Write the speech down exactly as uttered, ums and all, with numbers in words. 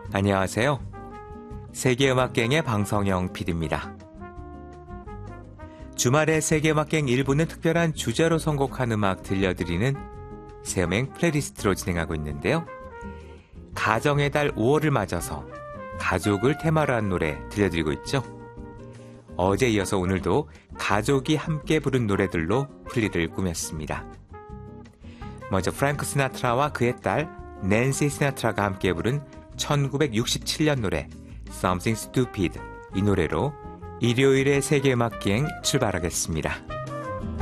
안녕하세요. 세계음악갱의 방성영 피디입니다. 주말에 세계음악갱 일 부는 특별한 주제로 선곡한 음악 들려드리는 새음행 플레이리스트로 진행하고 있는데요. 가정의 달 오월을 맞아서 가족을 테마로 한 노래 들려드리고 있죠. 어제 이어서 오늘도 가족이 함께 부른 노래들로 플리를 꾸몄습니다. 먼저 프랭크 시나트라와 그의 딸 낸시 시나트라가 함께 부른 천구백육십칠 년 노래 Something Stupid, 이 노래로 일요일의 세계음악기행 출발하겠습니다.